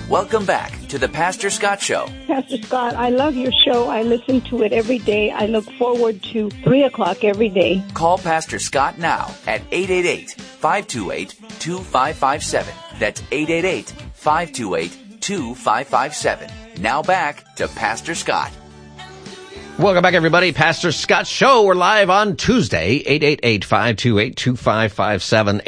Welcome back to the Pastor Scott Show. Pastor Scott, I love your show. I listen to it every day. I look forward to 3 o'clock every day. Call Pastor Scott now at 888-528-2557. That's 888-528-2557. Now back to Pastor Scott. Welcome back, everybody. Pastor Scott Show. We're live on Tuesday, 888-528-2557,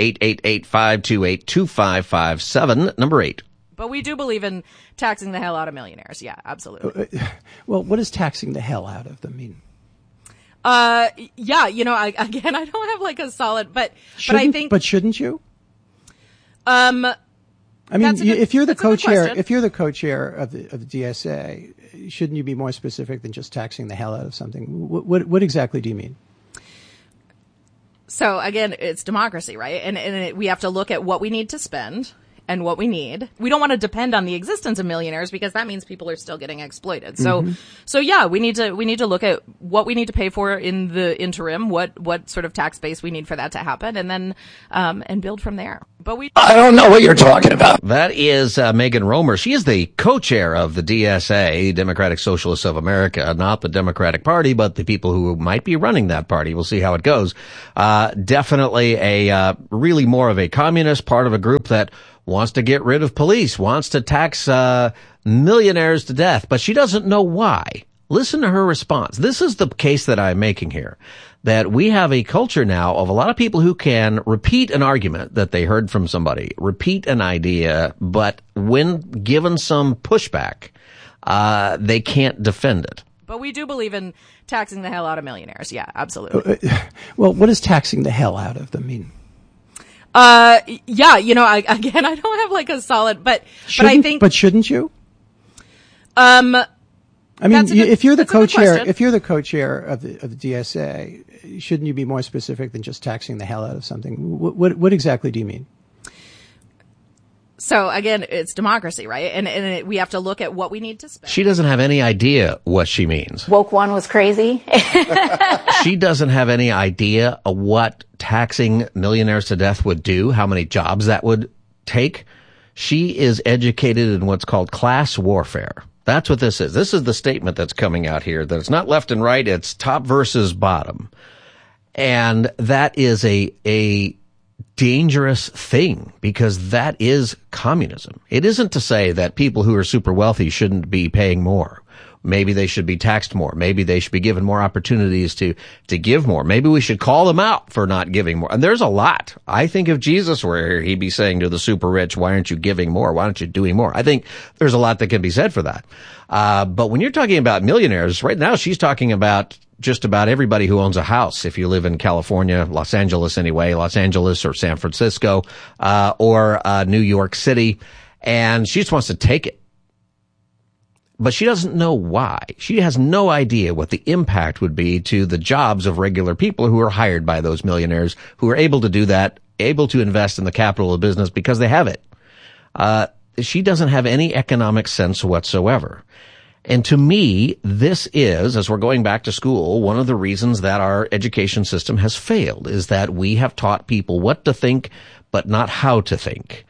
888-528-2557, number 8. But we do believe in taxing the hell out of millionaires. Yeah, absolutely. Well, what does taxing the hell out of them mean? Yeah, I don't have like a solid, but I think. But shouldn't you? I mean, if you're the co-chair of the DSA, shouldn't you be more specific than just taxing the hell out of something? What exactly do you mean? So again, it's democracy, right? And we have to look at what we need to spend and what we need. We don't want to depend on the existence of millionaires because that means people are still getting exploited. So, so yeah, we need to look at what we need to pay for in the interim, what sort of tax base we need for that to happen, and then, and build from there. But I don't know what you're talking about. That is Megan Romer. She is the co-chair of the DSA, Democratic Socialists of America, not the Democratic Party, but the people who might be running that party. We'll see how it goes. Definitely really more of a communist, part of a group that wants to get rid of police, wants to tax millionaires to death, but she doesn't know why. Listen to her response. This is the case that I'm making here, that we have a culture now of a lot of people who can repeat an argument that they heard from somebody, repeat an idea, but when given some pushback, they can't defend it. But we do believe in taxing the hell out of millionaires. Yeah, absolutely. Well, what does taxing the hell out of them mean? Yeah, I don't have like a solid, but I think. But shouldn't you? I mean, if you're the co-chair of the DSA, shouldn't you be more specific than just taxing the hell out of something? What exactly do you mean? So again, it's democracy, right? And we have to look at what we need to spend. She doesn't have any idea what she means. Woke one was crazy. She doesn't have any idea of what taxing millionaires to death would do, how many jobs that would take. She is educated in what's called class warfare. That's what this is. This is the statement that's coming out here, that it's not left and right, it's top versus bottom. And that is a dangerous thing, because that is communism. It isn't to say that people who are super wealthy shouldn't be paying more. Maybe they should be taxed more. Maybe they should be given more opportunities to give more. Maybe we should call them out for not giving more. And there's a lot. I think if Jesus were here, he'd be saying to the super rich, why aren't you giving more? Why aren't you doing more? I think there's a lot that can be said for that. But when you're talking about millionaires, right now she's talking about just about everybody who owns a house. If you live in California, Los Angeles anyway, Los Angeles or San Francisco, or New York City, and she just wants to take it. But she doesn't know why. She has no idea what the impact would be to the jobs of regular people who are hired by those millionaires, who are able to do that, able to invest in the capital of business because they have it. She doesn't have any economic sense whatsoever. And to me, this is, as we're going back to school, one of the reasons that our education system has failed, is that we have taught people what to think, but not how to think.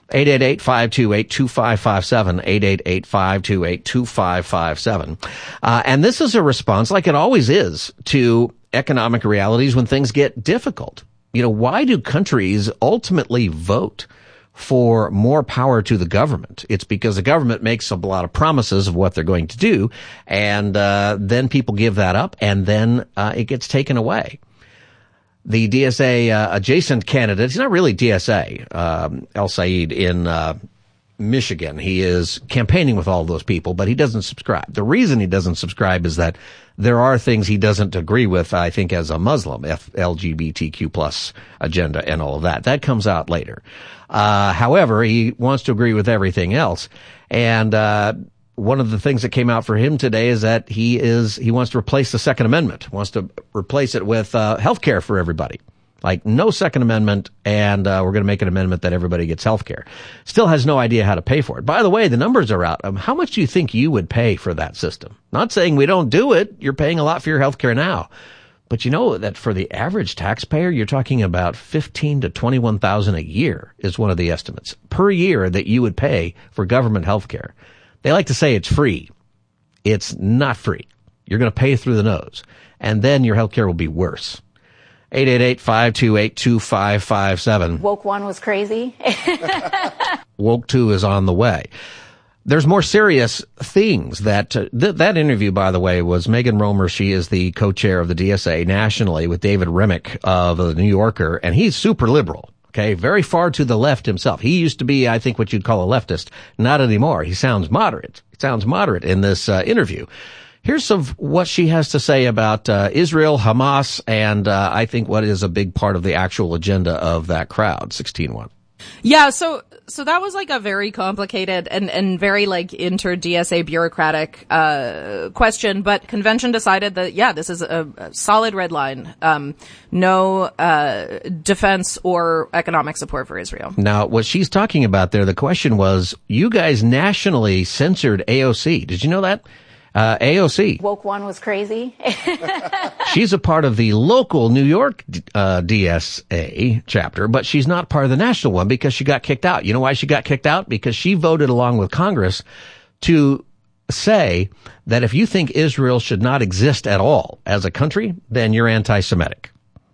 888-528-2557, 888-528-2557. And this is a response, like it always is, to economic realities when things get difficult. Why do countries ultimately vote for more power to the government? It's because the government makes a lot of promises of what they're going to do, and then people give that up, and then it gets taken away. The DSA adjacent candidate, he's not really DSA, El Said in Michigan. He is campaigning with all those people, but he doesn't subscribe. The reason he doesn't subscribe is that there are things he doesn't agree with, I think, as a Muslim, LGBTQ plus agenda and all of that. That comes out later. However, he wants to agree with everything else. And one of the things that came out for him today is that he wants to replace the Second Amendment, wants to replace it with health care for everybody. Like, no Second Amendment, and we're going to make an amendment that everybody gets health care. Still has no idea how to pay for it. By the way, the numbers are out. How much do you think you would pay for that system? Not saying we don't do it. You're paying a lot for your health care now. But you know that for the average taxpayer, you're talking about $15,000 to $21,000 a year is one of the estimates per year that you would pay for government health care. They like to say it's free. It's not free. You're going to pay through the nose. And then your health care will be worse. 888-528-2557. Woke 1 was crazy. Woke 2 is on the way. There's more serious things that that interview, by the way, was Megan Romer. She is the co-chair of the DSA nationally with David Remick of the New Yorker, and he's super liberal. Okay, very far to the left himself. He used to be, I think, what you'd call a leftist. Not anymore. He sounds moderate. He sounds moderate in this interview. Here's some of what she has to say about Israel, Hamas, and I think what is a big part of the actual agenda of that crowd. 16-1. Yeah, so that was like a very complicated and very like inter-DSA bureaucratic question, but convention decided that, yeah, this is a solid red line. No defense or economic support for Israel. Now, what she's talking about there, the question was, you guys nationally censored AOC. Did you know that? AOC. Woke 1 was crazy. She's a part of the local New York DSA chapter, but she's not part of the national one because she got kicked out. You know why she got kicked out? Because she voted along with Congress to say that if you think Israel should not exist at all as a country, then you're anti-Semitic.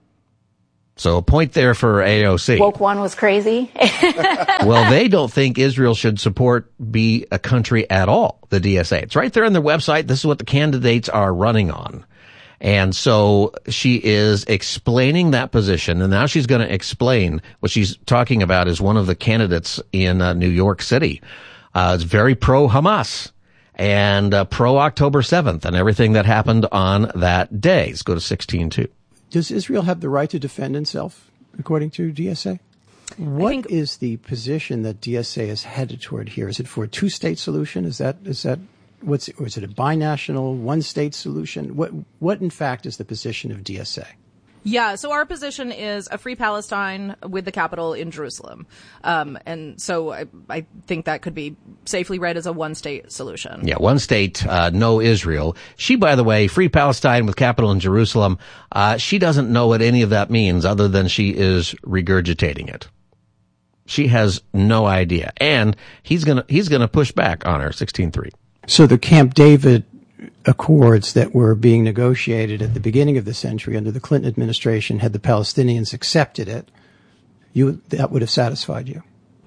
So a point there for AOC. Woke 1 was crazy. Well, they don't think Israel should be a country at all, the DSA. It's right there on their website. This is what the candidates are running on. And so she is explaining that position, and now she's going to explain what she's talking about is one of the candidates in New York City. It's very pro-Hamas and pro-October 7th and everything that happened on that day. Let's go to 16-2. Does Israel have the right to defend itself, according to DSA? What is the position that DSA is headed toward here? Is it for a two-state solution? Or is it a binational, one-state solution? What in fact is the position of DSA? Yeah, so our position is a free Palestine with the capital in Jerusalem. And so I think that could be safely read as a one-state solution. Yeah, one state, no Israel. She, by the way, free Palestine with capital in Jerusalem, she doesn't know what any of that means other than she is regurgitating it. She has no idea. And he's gonna push back on her, 16-3. So the Camp David accords that were being negotiated at the beginning of the century under the Clinton administration, had the Palestinians accepted it, that would have satisfied you.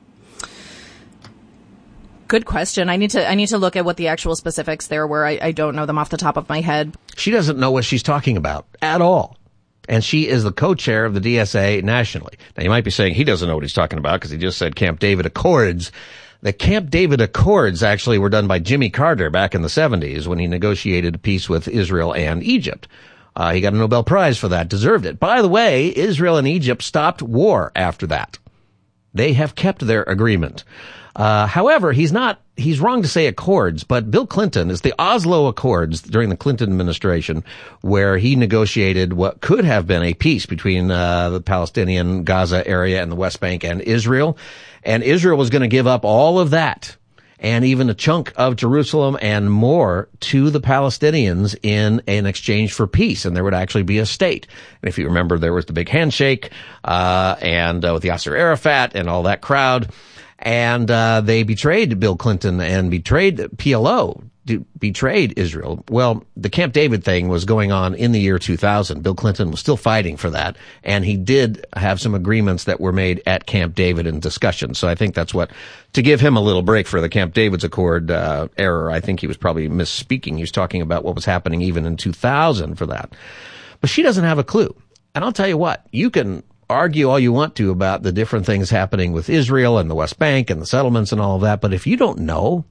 Good question. I need to look at what the actual specifics there were. I don't know them off the top of my head. She doesn't know what she's talking about at all. And she is the co-chair of the DSA nationally. Now, you might be saying he doesn't know what he's talking about because he just said Camp David Accords. The Camp David Accords actually were done by Jimmy Carter back in the 70s when he negotiated a peace with Israel and Egypt. He got a Nobel Prize for that, deserved it. By the way, Israel and Egypt stopped war after that. They have kept their agreement. However, he's wrong to say accords, but Bill Clinton is the Oslo Accords during the Clinton administration where he negotiated what could have been a peace between the Palestinian Gaza area and the West Bank and Israel. And Israel was going to give up all of that and even a chunk of Jerusalem and more to the Palestinians in exchange for peace. And there would actually be a state. And if you remember, there was the big handshake, and with Yasser Arafat and all that crowd. And they betrayed Bill Clinton and betrayed PLO, betrayed Israel. Well, the Camp David thing was going on in the year 2000. Bill Clinton was still fighting for that. And he did have some agreements that were made at Camp David in discussion. So I think that's to give him a little break for the Camp David's Accord error, I think he was probably misspeaking. He was talking about what was happening even in 2000 for that. But she doesn't have a clue. And I'll tell you what, you can argue all you want to about the different things happening with Israel and the West Bank and the settlements and all of that, but if you don't know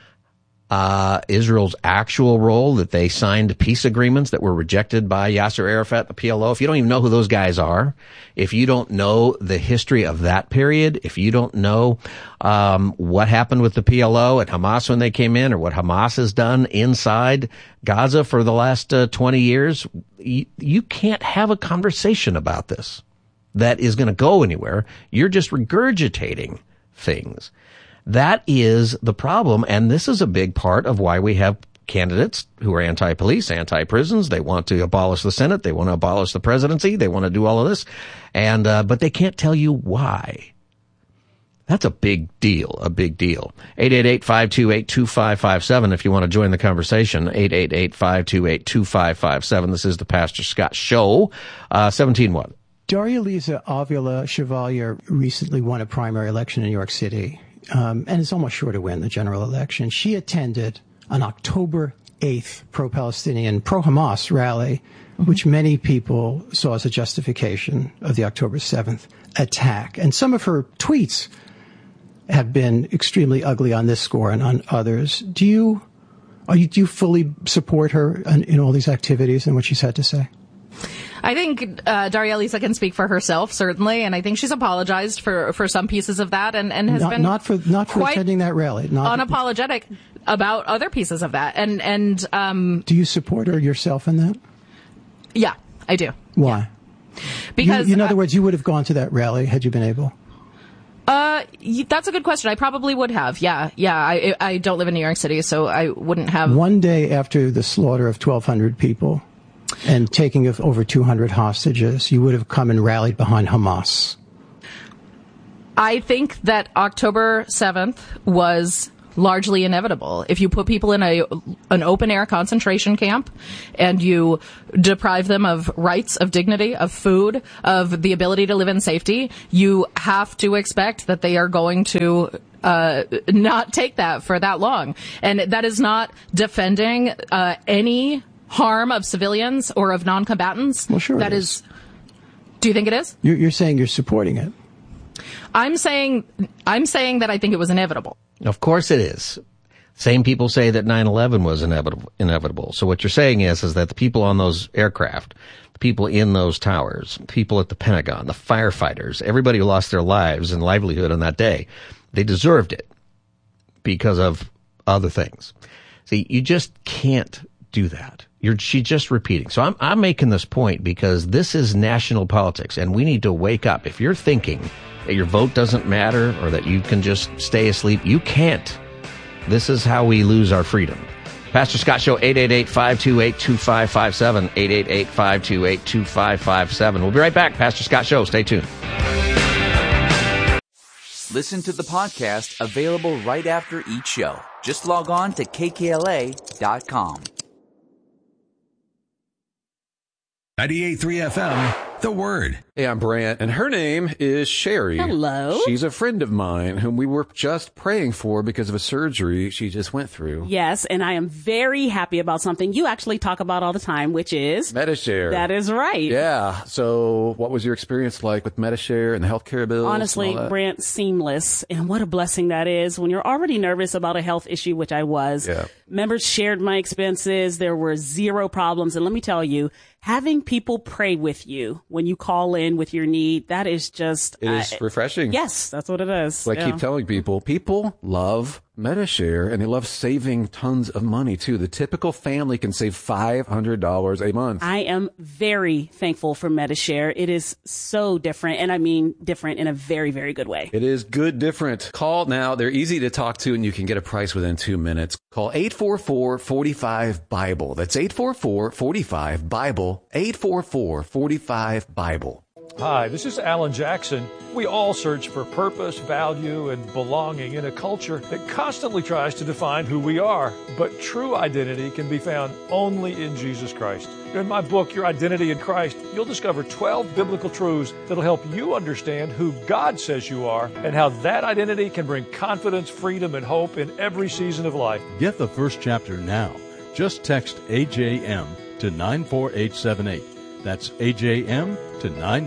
Israel's actual role, that they signed peace agreements that were rejected by Yasser Arafat, the PLO, if you don't even know who those guys are, if you don't know the history of that period, if you don't know what happened with the PLO and Hamas when they came in, or what Hamas has done inside Gaza for the last 20 years, you can't have a conversation about this that is going to go anywhere. You're just regurgitating things. That is the problem, and this is a big part of why we have candidates who are anti-police, anti-prisons. They want to abolish the Senate. They want to abolish the presidency. They want to do all of this. And, but they can't tell you why. That's a big deal, 888-528-2557 if you want to join the conversation, 888-528-2557. This is the Pastor Scott Show. 17-1. Daria-Lisa Avila Chevalier recently won a primary election in New York City, and is almost sure to win the general election. She attended an October 8th pro-Palestinian, pro-Hamas rally, which many people saw as a justification of the October 7th attack. And some of her tweets have been extremely ugly on this score and on others. Do you fully support her in all these activities and what she's had to say? I think Daria-Lisa can speak for herself, certainly, and I think she's apologized for some pieces of that and has been not for attending that rally, unapologetic about other pieces of that. And do you support her yourself in that? Yeah, I do. Why? Yeah. Because in other words, you would have gone to that rally had you been able. That's a good question. I probably would have. Yeah. I don't live in New York City, so I wouldn't have. One day after the slaughter of 1,200 people and taking of over 200 hostages, you would have come and rallied behind Hamas. I think that October 7th was largely inevitable. If you put people in an open-air concentration camp and you deprive them of rights, of dignity, of food, of the ability to live in safety, you have to expect that they are going to not take that for that long. And that is not defending any harm of civilians or of non-combatants. Well, sure that is. Do you think it is? You're saying you're supporting it. I'm saying that I think it was inevitable. Of course it is. Same people say that 9/11 was inevitable. So what you're saying is that the people on those aircraft, the people in those towers, people at the Pentagon, the firefighters, everybody who lost their lives and livelihood on that day, they deserved it because of other things. See, you just can't do that. She's just repeating. So I'm making this point because this is national politics and we need to wake up. If you're thinking that your vote doesn't matter or that you can just stay asleep, you can't. This is how we lose our freedom. Pastor Scott Show, 888-528-2557, 888-528-2557. We'll be right back. Pastor Scott Show. Stay tuned. Listen to the podcast available right after each show. Just log on to kkla.com. 98.3 FM, The Word. Hey, I'm Brant, and her name is Sherry. Hello. She's a friend of mine whom we were just praying for because of a surgery she just went through. Yes, and I am very happy about something you actually talk about all the time, which is Medi-Share. That is right. Yeah. So what was your experience like with Medi-Share and the healthcare bills? Honestly, Brant, seamless. And what a blessing that is when you're already nervous about a health issue, which I was. Yeah. Members shared my expenses. There were zero problems. And let me tell you, having people pray with you when you call in with your need, that is just... It is refreshing. Yes, that's what it is. So I keep telling people love Medi-Share, and they love saving tons of money, too. The typical family can save $500 a month. I am very thankful for Medi-Share. It is so different, and I mean different in a very, very good way. It is good different. Call now. They're easy to talk to, and you can get a price within 2 minutes. Call 844-45-BIBLE. That's 844-45-BIBLE. 844-45-BIBLE. Hi, this is Alan Jackson. We all search for purpose, value, and belonging in a culture that constantly tries to define who we are. But true identity can be found only in Jesus Christ. In my book, Your Identity in Christ, you'll discover 12 biblical truths that'll help you understand who God says you are and how that identity can bring confidence, freedom, and hope in every season of life. Get the first chapter now. Just text AJM to 94878. That's AJM to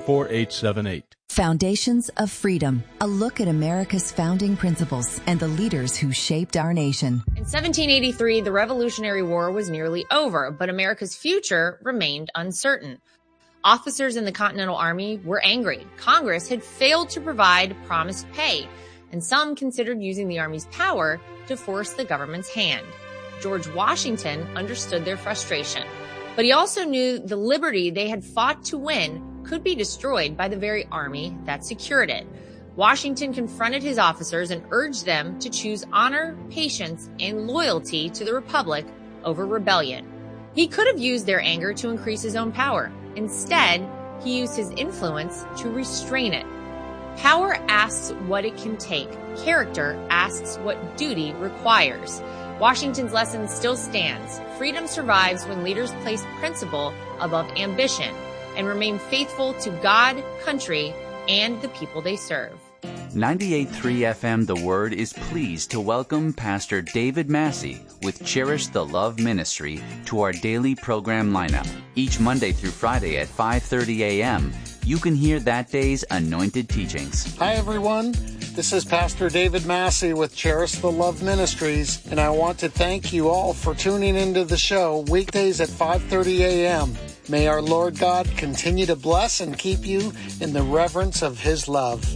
94878. Foundations of Freedom, a look at America's founding principles and the leaders who shaped our nation. In 1783, the Revolutionary War was nearly over, but America's future remained uncertain. Officers in the Continental Army were angry. Congress had failed to provide promised pay, and some considered using the Army's power to force the government's hand. George Washington understood their frustration, but he also knew the liberty they had fought to win could be destroyed by the very army that secured it. Washington confronted his officers and urged them to choose honor, patience, and loyalty to the Republic over rebellion. He could have used their anger to increase his own power. Instead, he used his influence to restrain it. Power asks what it can take. Character asks what duty requires. Washington's lesson still stands. Freedom survives when leaders place principle above ambition and remain faithful to God, country, and the people they serve. 98.3 FM The Word is pleased to welcome Pastor David Massey with Cherish the Love Ministry to our daily program lineup. Each Monday through Friday at 5:30 a.m., you can hear that day's anointed teachings. Hi, everyone. This is Pastor David Massey with Cherish the Love Ministries, and I want to thank you all for tuning into the show weekdays at 5:30 a.m. May our Lord God continue to bless and keep you in the reverence of His love.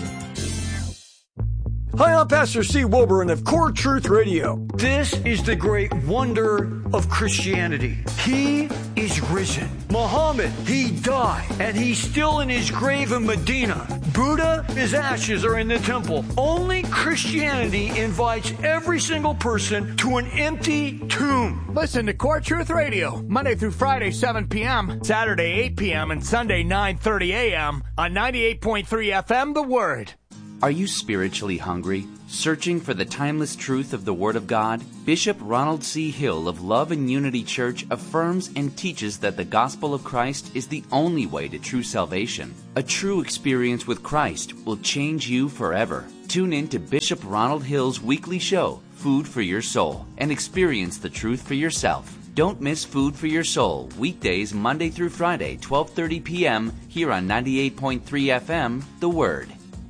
Hi, I'm Pastor Steve Wilburn of Core Truth Radio. This is the great wonder of Christianity. He is risen. Muhammad, he died, and he's still in his grave in Medina. Buddha, his ashes are in the temple. Only Christianity invites every single person to an empty tomb. Listen to Core Truth Radio, Monday through Friday, 7 p.m., Saturday, 8 p.m., and Sunday, 9:30 a.m. on 98.3 FM, The Word. Are you spiritually hungry? Searching for the timeless truth of the Word of God? Bishop Ronald C. Hill of Love and Unity Church affirms and teaches that the gospel of Christ is the only way to true salvation. A true experience with Christ will change you forever. Tune in to Bishop Ronald Hill's weekly show, Food for Your Soul, and experience the truth for yourself. Don't miss Food for Your Soul, weekdays Monday through Friday, 12:30 p.m. here on 98.3 FM, The Word.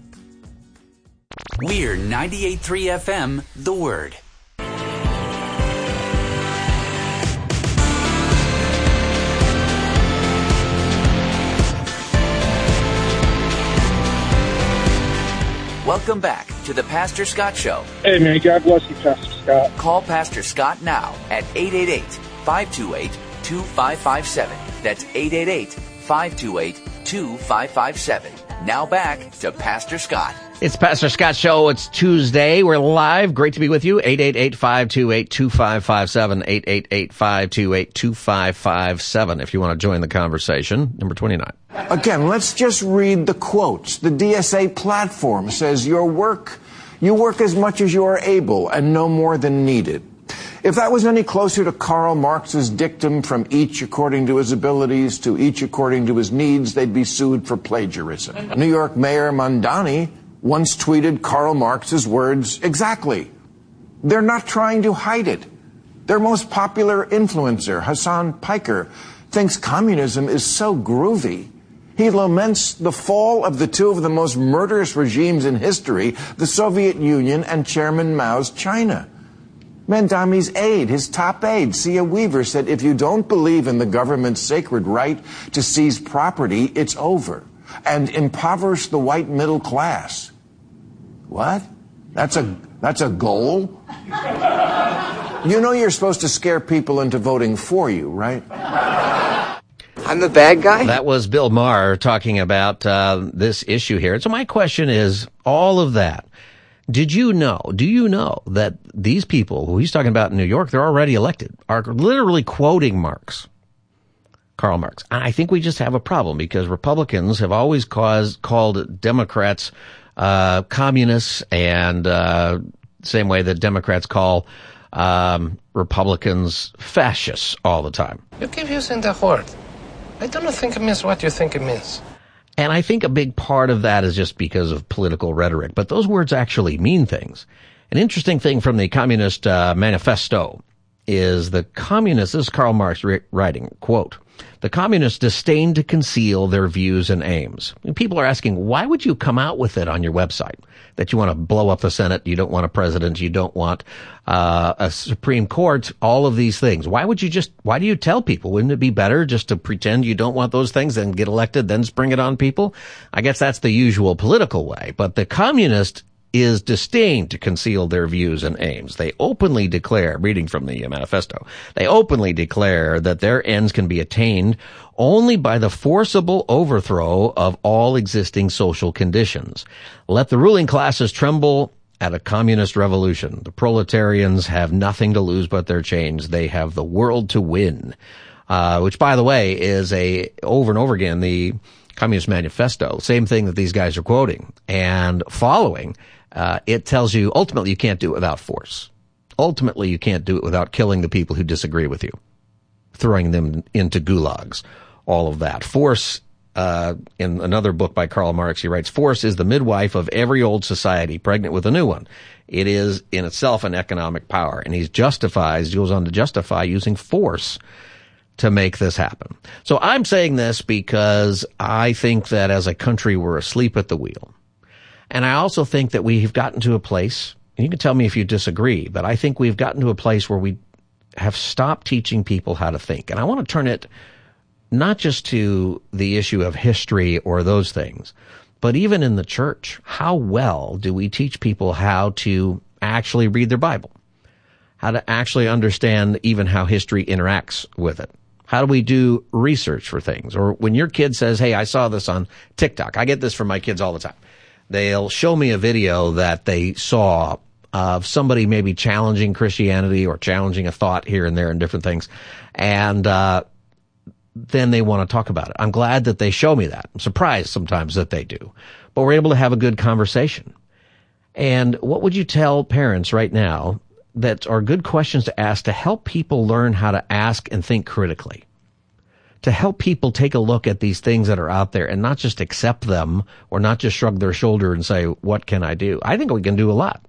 We're 98.3 FM, The Word. Welcome back to the Pastor Scott Show. Hey, man, God bless you, Pastor Scott. Call Pastor Scott now at 888-528-2557. That's 888-528-2557. Now back to Pastor Scott. It's Pastor Scott Show. It's Tuesday. We're live. Great to be with you. 888-528-2557. 888-528-2557 if you want to join the conversation. Number 29. Again, let's just read the quotes. The DSA platform says you work as much as you are able and no more than needed. If that was any closer to Karl Marx's dictum, from each according to his abilities to each according to his needs, they'd be sued for plagiarism. New York Mayor Mondani once tweeted Karl Marx's words exactly. They're not trying to hide it. Their most popular influencer, Hassan Piker, thinks communism is so groovy. He laments the fall of the two of the most murderous regimes in history, the Soviet Union and Chairman Mao's China. Mondani's aide, his top aide, Sia Weaver, said, if you don't believe in the government's sacred right to seize property, it's over, and impoverish the white middle class. What? That's a goal? You know you're supposed to scare people into voting for you, right? I'm the bad guy? That was Bill Maher talking about this issue here. And so my question is, all of that, do you know that these people who he's talking about in New York, they're already elected, are literally quoting Marx, Karl Marx? And I think we just have a problem because Republicans have always called Democrats communists, and same way that Democrats call Republicans fascists all the time. You keep using the word. I don't think it means what you think it means. And I think a big part of that is just because of political rhetoric. But those words actually mean things. An interesting thing from the Communist Manifesto is the communists, this is Karl Marx writing, quote, the communists disdain to conceal their views and aims. And people are asking, why would you come out with it on your website? That you want to blow up the Senate, you don't want a president, you don't want a Supreme Court, all of these things. Why do you tell people? Wouldn't it be better just to pretend you don't want those things, then get elected, then spring it on people? I guess that's the usual political way. But the communist is disdain to conceal their views and aims. They openly declare, reading from the manifesto, they openly declare that their ends can be attained only by the forcible overthrow of all existing social conditions. Let the ruling classes tremble at a communist revolution. The proletarians have nothing to lose but their chains. They have the world to win, which, by the way, is over and over again, the Communist Manifesto, same thing that these guys are quoting and following. It tells you ultimately you can't do it without force. Ultimately, you can't do it without killing the people who disagree with you, throwing them into gulags, all of that. Force, in another book by Karl Marx, he writes, force is the midwife of every old society, pregnant with a new one. It is in itself an economic power. And he goes on to justify using force to make this happen. So I'm saying this because I think that as a country, we're asleep at the wheel. And I also think that we've gotten to a place, and you can tell me if you disagree, but I think we've gotten to a place where we have stopped teaching people how to think. And I want to turn it not just to the issue of history or those things, but even in the church. How well do we teach people how to actually read their Bible? How to actually understand even how history interacts with it? How do we do research for things? Or when your kid says, hey, I saw this on TikTok. I get this from my kids all the time. They'll show me a video that they saw of somebody maybe challenging Christianity or challenging a thought here and there and different things. And then they want to talk about it. I'm glad that they show me that. I'm surprised sometimes that they do. But we're able to have a good conversation. And what would you tell parents right now that are good questions to ask to help people learn how to ask and think critically? To help people take a look at these things that are out there and not just accept them or not just shrug their shoulder and say, what can I do? I think we can do a lot.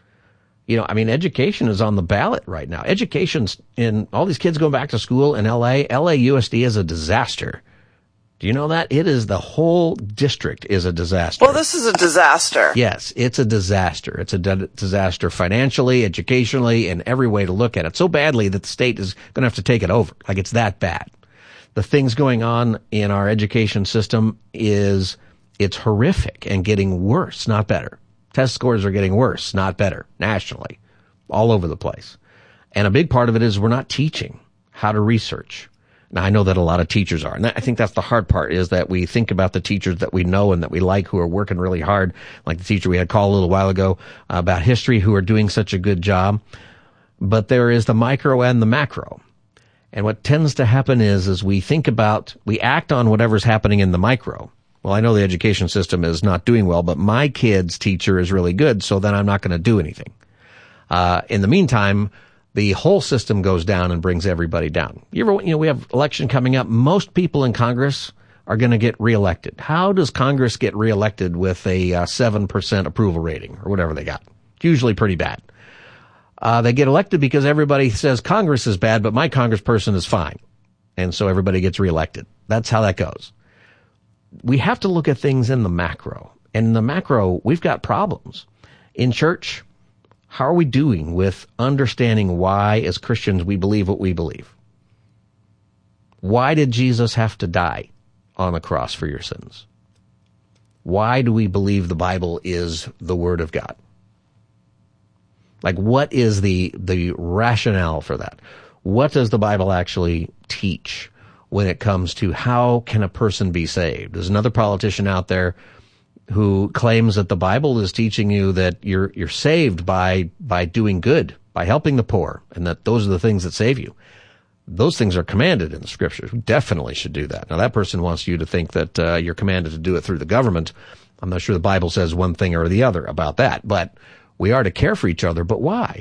Education is on the ballot right now. Education's in all these kids going back to school in LA. LAUSD is a disaster. Do you know that? It is, the whole district is a disaster. Well, this is a disaster. Yes, it's a disaster. It's a disaster financially, educationally, in every way to look at it. So badly that the state is going to have to take it over. Like, it's that bad. The things going on in our education system it's horrific and getting worse, not better. Test scores are getting worse, not better, nationally, all over the place. And a big part of it is we're not teaching how to research. Now, I know that a lot of teachers are, and I think that's the hard part, is that we think about the teachers that we know and that we like who are working really hard, like the teacher we had call a little while ago about history, who are doing such a good job. But there is the micro and the macro. And what tends to happen is we act on whatever's happening in the micro. Well, I know the education system is not doing well, but my kid's teacher is really good, so then I'm not going to do anything. In the meantime, the whole system goes down and brings everybody down. We have election coming up. Most people in Congress are going to get reelected. How does Congress get reelected with a 7% approval rating or whatever they got? Usually pretty bad. They get elected because everybody says Congress is bad, but my congressperson is fine. And so everybody gets reelected. That's how that goes. We have to look at things in the macro. And in the macro, we've got problems. In church, how are we doing with understanding why, as Christians, we believe what we believe? Why did Jesus have to die on the cross for your sins? Why do we believe the Bible is the Word of God? Like, what is the rationale for that? What does the Bible actually teach when it comes to how can a person be saved? There's another politician out there who claims that the Bible is teaching you that you're saved by doing good, by helping the poor, and that those are the things that save you. Those things are commanded in the Scriptures. We definitely should do that. Now, that person wants you to think that you're commanded to do it through the government. I'm not sure the Bible says one thing or the other about that, but we are to care for each other. But why?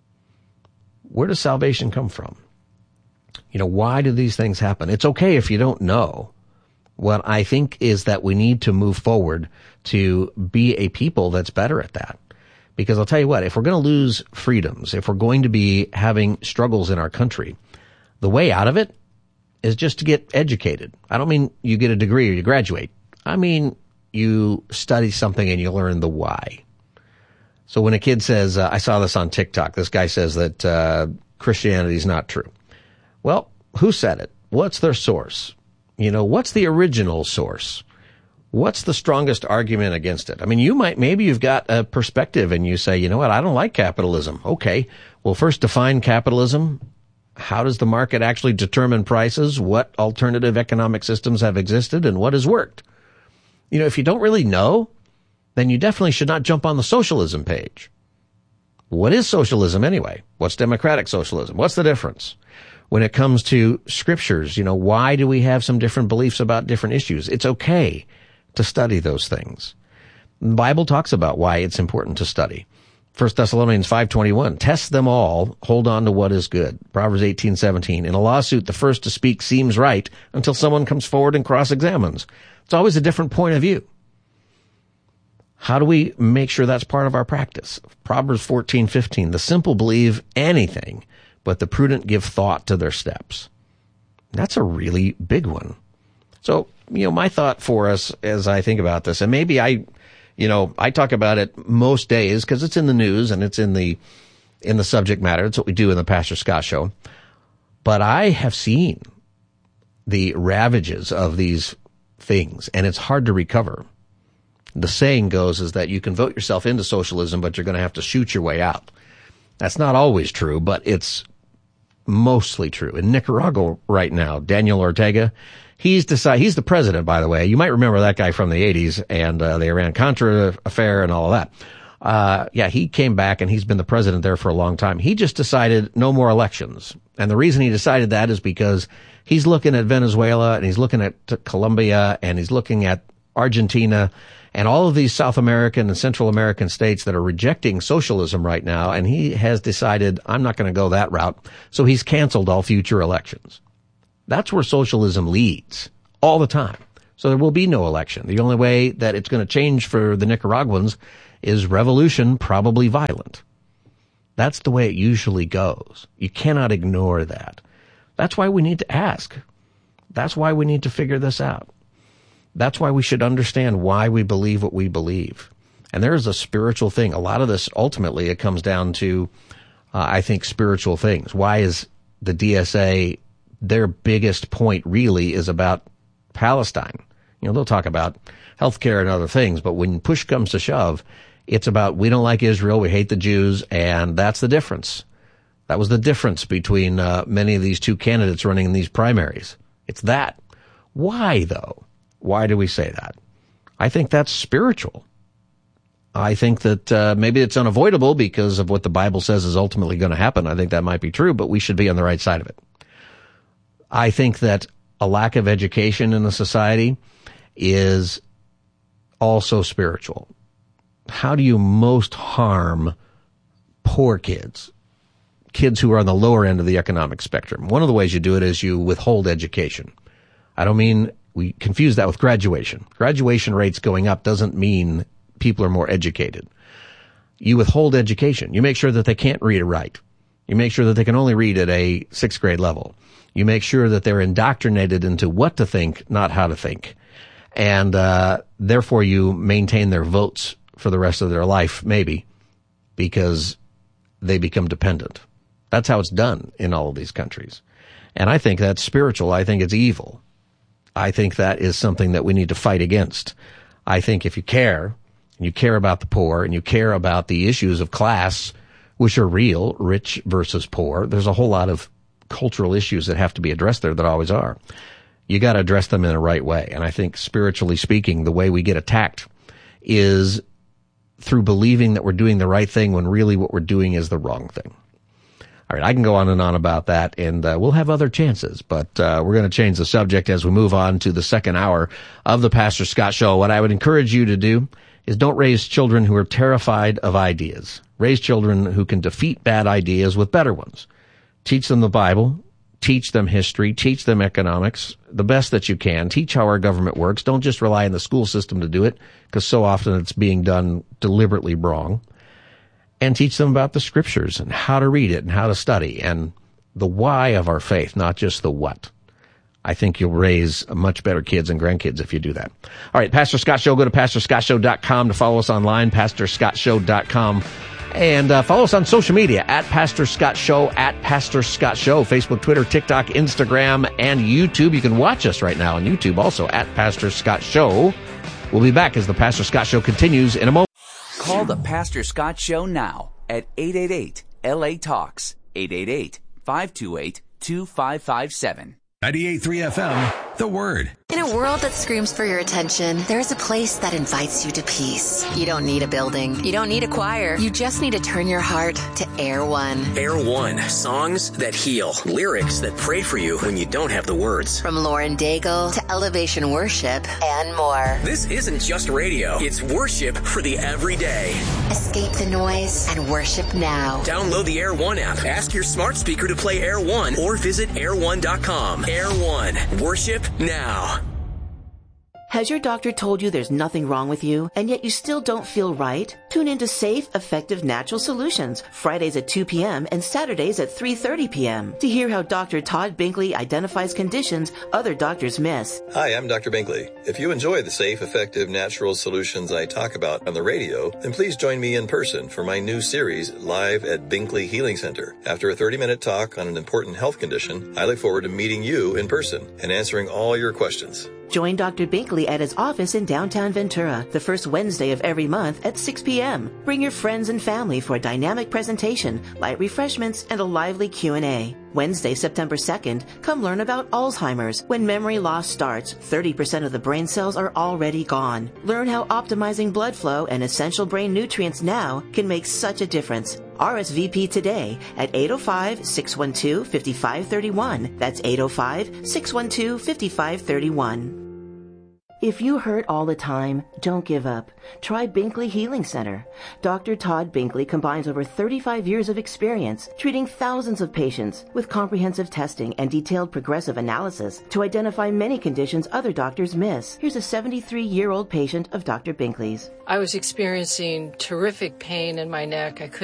Where does salvation come from? Why do these things happen? It's okay if you don't know. What I think is that we need to move forward to be a people that's better at that. Because I'll tell you what, if we're going to lose freedoms, if we're going to be having struggles in our country, the way out of it is just to get educated. I don't mean you get a degree or you graduate. I mean you study something and you learn the why. So when a kid says, I saw this on TikTok, this guy says that Christianity is not true. Well, who said it? What's their source? What's the original source? What's the strongest argument against it? I mean, maybe you've got a perspective and you say, you know what, I don't like capitalism. Okay, well, first define capitalism. How does the market actually determine prices? What alternative economic systems have existed and what has worked? If you don't really know, then you definitely should not jump on the socialism page. What is socialism anyway? What's democratic socialism? What's the difference? When it comes to scriptures, why do we have some different beliefs about different issues? It's okay to study those things. The Bible talks about why it's important to study. 1 Thessalonians 5:21, test them all, hold on to what is good. Proverbs 18:17, in a lawsuit, the first to speak seems right until someone comes forward and cross-examines. It's always a different point of view. How do we make sure that's part of our practice? Proverbs 14:15, the simple believe anything, but the prudent give thought to their steps. That's a really big one. So, my thought for us as I think about this, and maybe I talk about it most days because it's in the news and it's in the subject matter. It's what we do in the Pastor Scott Show. But I have seen the ravages of these things, and it's hard to recover. The saying goes is that you can vote yourself into socialism, but you're going to have to shoot your way out. That's not always true, but it's mostly true. In Nicaragua right now, Daniel Ortega, he's the president, by the way. You might remember that guy from the 80s and the Iran-Contra affair and all of that. He came back and he's been the president there for a long time. He just decided no more elections. And the reason he decided that is because he's looking at Venezuela and he's looking at Colombia and he's looking at Argentina and all of these South American and Central American states that are rejecting socialism right now. And he has decided, I'm not going to go that route. So he's canceled all future elections. That's where socialism leads all the time. So there will be no election. The only way that it's going to change for the Nicaraguans is revolution, probably violent. That's the way it usually goes. You cannot ignore that. That's why we need to ask. That's why we need to figure this out. That's why we should understand why we believe what we believe. And there is a spiritual thing. A lot of this, ultimately, it comes down to, I think, spiritual things. Why is the DSA, their biggest point really is about Palestine? They'll talk about healthcare and other things, but when push comes to shove, it's about we don't like Israel, we hate the Jews, and that's the difference. That was the difference between many of these two candidates running in these primaries. It's that. Why, though? Why do we say that? I think that's spiritual. I think that maybe it's unavoidable because of what the Bible says is ultimately going to happen. I think that might be true, but we should be on the right side of it. I think that a lack of education in the society is also spiritual. How do you most harm poor kids? Kids who are on the lower end of the economic spectrum. One of the ways you do it is you withhold education. I don't mean we confuse that with graduation. Graduation rates going up doesn't mean people are more educated. You withhold education. You make sure that they can't read or write. You make sure that they can only read at a 6th grade level. You make sure that they're indoctrinated into what to think, not how to think. And therefore you maintain their votes for the rest of their life, maybe, because they become dependent. That's how it's done in all of these countries. And I think that's spiritual. I think it's evil. I think that is something that we need to fight against. I think if you care, and you care about the poor, and you care about the issues of class, which are real, rich versus poor, there's a whole lot of cultural issues that have to be addressed there that always are. You got to address them in the right way. And I think spiritually speaking, the way we get attacked is through believing that we're doing the right thing when really what we're doing is the wrong thing. All right, I can go on and on about that, and we'll have other chances, but we're going to change the subject as we move on to the second hour of the Pastor Scott Show. What I would encourage you to do is don't raise children who are terrified of ideas. Raise children who can defeat bad ideas with better ones. Teach them the Bible. Teach them history. Teach them economics, the best that you can. Teach how our government works. Don't just rely on the school system to do it, because so often it's being done deliberately wrong. And teach them about the scriptures and how to read it and how to study and the why of our faith, not just the what. I think you'll raise much better kids and grandkids if you do that. All right, Pastor Scott Show. Go to PastorScottShow.com to follow us online, PastorScottShow.com. And follow us on social media, at Pastor Scott Show, at Pastor Scott Show, Facebook, Twitter, TikTok, Instagram, and YouTube. You can watch us right now on YouTube also, at Pastor Scott Show. We'll be back as the Pastor Scott Show continues in a moment. Call the Pastor Scott Show now at 888-LA-TALKS, 888-528-2557. 98.3 FM, The Word. In a world that screams for your attention, there's a place that invites you to peace. You don't need a building. You don't need a choir. You just need to turn your heart to Air One. Air One. Songs that heal. Lyrics that pray for you when you don't have the words. From Lauren Daigle to Elevation Worship and more. This isn't just radio. It's worship for the everyday. Escape the noise and worship now. Download the Air One app. Ask your smart speaker to play Air One or visit air1.com. Air One. Worship now. Has your doctor told you there's nothing wrong with you, and yet you still don't feel right? Tune into Safe, Effective Natural Solutions, Fridays at 2 p.m. and Saturdays at 3:30 p.m. to hear how Dr. Todd Binkley identifies conditions other doctors miss. Hi, I'm Dr. Binkley. If you enjoy the safe, effective, natural solutions I talk about on the radio, then please join me in person for my new series, Live at Binkley Healing Center. After a 30-minute talk on an important health condition, I look forward to meeting you in person and answering all your questions. Join Dr. Binkley at his office in downtown Ventura, the first Wednesday of every month at 6 p.m. Bring your friends and family for a dynamic presentation, light refreshments, and a lively Q&A. Wednesday, September 2nd, come learn about Alzheimer's. When memory loss starts, 30% of the brain cells are already gone. Learn how optimizing blood flow and essential brain nutrients now can make such a difference. RSVP today at 805-612-5531. That's 805-612-5531. If you hurt all the time, don't give up. Try Binkley Healing Center. Dr. Todd Binkley combines over 35 years of experience treating thousands of patients with comprehensive testing and detailed progressive analysis to identify many conditions other doctors miss. Here's a 73-year-old patient of Dr. Binkley's. I was experiencing terrific pain in my neck. I couldn't